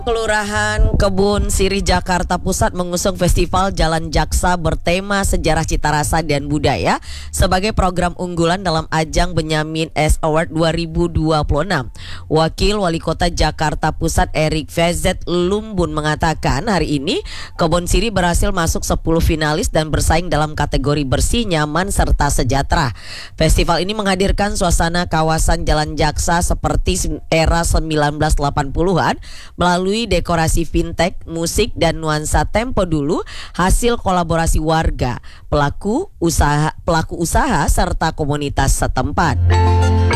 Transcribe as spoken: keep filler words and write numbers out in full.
Kelurahan Kebun Sirih Jakarta Pusat mengusung festival Jalan Jaksa bertema sejarah cita rasa dan budaya sebagai program unggulan dalam ajang Benyamin S Award dua ribu dua puluh enam. Wakil Wali Kota Jakarta Pusat Erik Vezet Lumbun mengatakan hari ini Kebun Sirih berhasil masuk sepuluh finalis dan bersaing dalam kategori bersih, nyaman, serta sejahtera. Festival ini menghadirkan suasana kawasan Jalan Jaksa seperti era sembilan belas delapan puluhan melalui dekorasi fintech, musik, dan nuansa tempo dulu, hasil kolaborasi warga, pelaku usaha, pelaku usaha serta komunitas setempat.